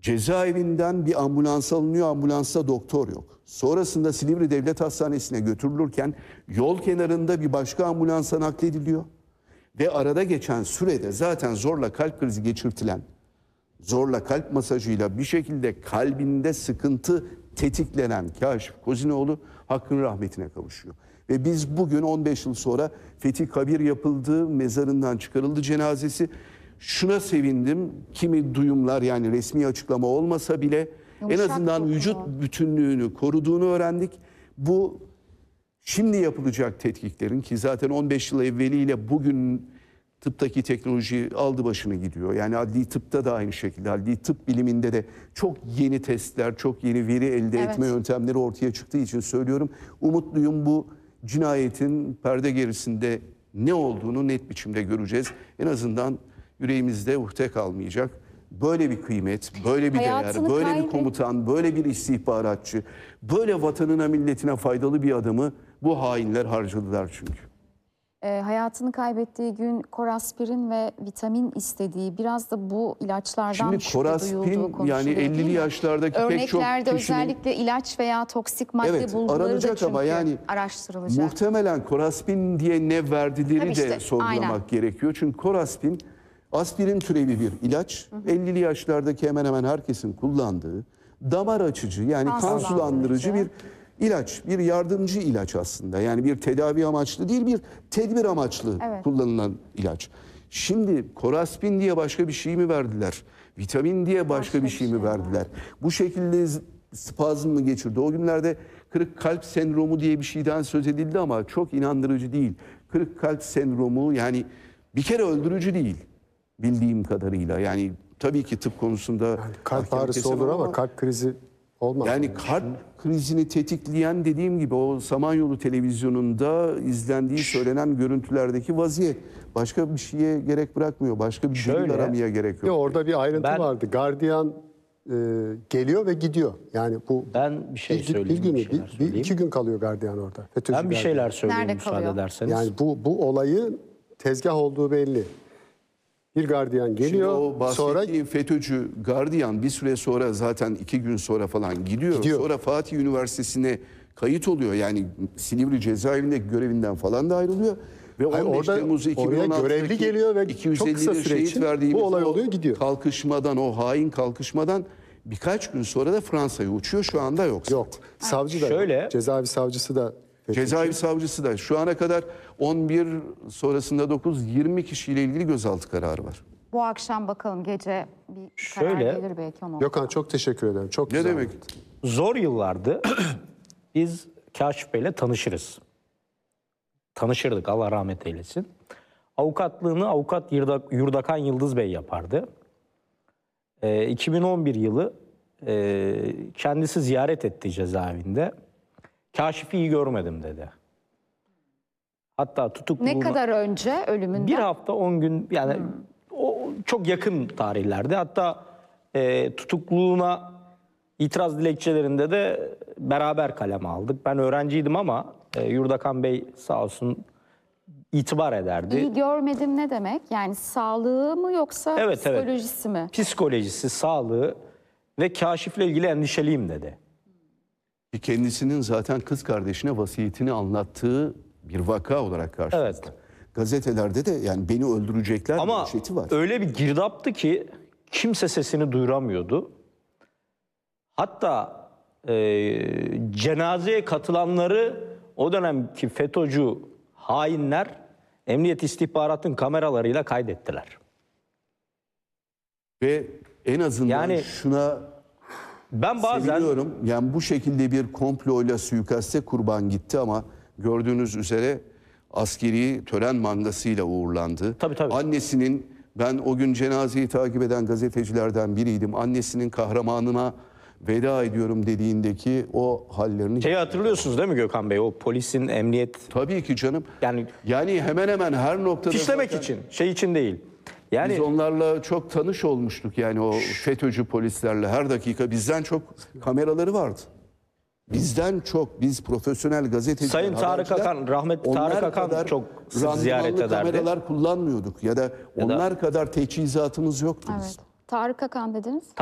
Cezaevinden bir ambulans alınıyor, ambulansta doktor yok. Sonrasında Silivri Devlet Hastanesi'ne götürülürken yol kenarında bir başka ambulansa naklediliyor. Ve arada geçen sürede zaten zorla kalp krizi geçirtilen, zorla kalp masajıyla bir şekilde kalbinde sıkıntı tetiklenen Kaşif Kozinoğlu hakkın rahmetine kavuşuyor. Ve biz bugün 15 yıl sonra Fethi Kabir yapıldı, mezarından çıkarıldı cenazesi. Şuna sevindim, kimi duyumlar yani resmi açıklama olmasa bile en azından vücut bütünlüğünü koruduğunu öğrendik. Bu şimdi yapılacak tetkiklerin ki zaten 15 yıl evveliyle bugün tıptaki teknoloji aldı başını gidiyor. Yani adli tıpta da aynı şekilde, adli tıp biliminde de çok yeni testler, çok yeni veri elde etme yöntemleri ortaya çıktığı için söylüyorum. Umutluyum bu cinayetin perde gerisinde ne olduğunu net biçimde göreceğiz. En azından yüreğimizde uhde kalmayacak. Böyle bir kıymet, böyle bir değer, böyle bir komutan, böyle bir istihbaratçı, böyle vatanına milletine faydalı bir adamı bu hainler harcadılar çünkü. Hayatını kaybettiği gün koraspirin ve vitamin istediği, biraz da bu ilaçlardan şimdi koraspin yani 50'li yaşlardaki pek çok örneklerde kişinin, özellikle ilaç veya toksik madde bulguları da çünkü araştırılacak. Muhtemelen koraspin diye ne verdileri de sorgulamak gerekiyor. Çünkü koraspin aspirin türevi bir ilaç. 50'li yaşlardaki hemen hemen herkesin kullandığı damar açıcı yani kan sulandırıcı bir ilaç, bir yardımcı ilaç aslında. Yani bir tedavi amaçlı değil, bir tedbir amaçlı kullanılan ilaç. Şimdi koraspin diye başka bir şey mi verdiler? Vitamin diye başka bir şey mi verdiler? Bu şekilde spazm mı geçirdi? O günlerde kırık kalp sendromu diye bir şeyden söz edildi ama çok inandırıcı değil. Kırık kalp sendromu yani bir kere öldürücü değil bildiğim kadarıyla. Yani tabii ki tıp konusunda yani kalp ağrısı olur ama kalp krizi olmaz. Yani kalp krizini tetikleyen dediğim gibi o Samanyolu televizyonunda izlendiği söylenen görüntülerdeki vaziyet. Başka bir şeye gerek bırakmıyor. Başka bir delil aramaya gerek yok. Orada bir ayrıntı vardı. Gardiyan geliyor ve gidiyor. Yani bu ben bir şey söyleyeyim. Bir iki gün kalıyor gardiyan orada. FETÖ'cü ben bir şeyler söyleyeyim müsaade ederseniz. Yani bu olayın tezgah olduğu belli. Bir gardiyan geliyor. Şimdi o bahsettiğim FETÖ'cü gardiyan bir süre sonra zaten 2 gün sonra falan gidiyor. Sonra Fatih Üniversitesi'ne kayıt oluyor. Yani Silivri cezaevindeki görevinden falan da ayrılıyor. Ve 15 Temmuz 2016'daki görevli geliyor ve 250 şehit verdiğimiz bu olay oluyor gidiyor. Kalkışmadan, o hain kalkışmadan birkaç gün sonra da Fransa'ya uçuyor. Şu anda yok. Yok. Savcı da cezaevi savcısı da cezaevi savcısı da şu ana kadar 11 sonrasında 20 kişiyle ilgili gözaltı kararı var. Bu akşam bakalım gece bir karar gelir belki o noktada. Gökhan çok teşekkür ederim. Çok ne demek? Zor yıllardı. Biz Kaşif Bey'le tanışırız. Tanışırdık, Allah rahmet eylesin. Avukatlığını avukat Yurdakan Yıldız Bey yapardı. 2011 yılı kendisi ziyaret etti cezaevinde. Kaşif'i iyi görmedim dedi. Hatta tutukluğuna... Ne kadar önce ölümünden? 1 hafta 10 gün yani o çok yakın tarihlerde. Hatta tutukluğuna itiraz dilekçelerinde de beraber kaleme aldık. Ben öğrenciydim ama Yurdakan Bey sağ olsun itibar ederdi. İyi görmedim ne demek? Yani sağlığı mı yoksa psikolojisi mi? Psikolojisi, sağlığı ve Kaşif'le ilgili endişeliyim dedi. Kendisinin zaten kız kardeşine vasiyetini anlattığı bir vaka olarak karşımızda. Gazetelerde de yani beni öldürecekler manşeti var. Ama öyle bir girdaptı ki kimse sesini duyuramıyordu. Hatta cenazeye katılanları o dönemki FETÖ'cü hainler Emniyet İstihbarat'ın kameralarıyla kaydettiler. Ve en azından şuna ben bazen seviniyorum. Yani bu şekilde bir komployla suikaste kurban gitti ama gördüğünüz üzere askeri tören mangasıyla uğurlandı. Tabii. Annesinin, ben o gün cenazeyi takip eden gazetecilerden biriydim. Annesinin kahramanına veda ediyorum dediğindeki o hallerini... hatırlıyorsunuz değil mi Gökhan Bey? O polisin, emniyet... Tabii ki canım. Yani hemen hemen her noktada... Fişlemek için, için değil. Yani biz onlarla çok tanış olmuştuk yani o FETÖ'cü polislerle her dakika bizden çok kameraları vardı. Bizden çok biz profesyonel gazeteciler, Sayın Tarık Akan, rahmetli Tarık Akan çok sık ziyaret ederdi. Kameralar kullanmıyorduk ya da onlar kadar teçhizatımız yoktu bizim. Tarık Akan dediniz.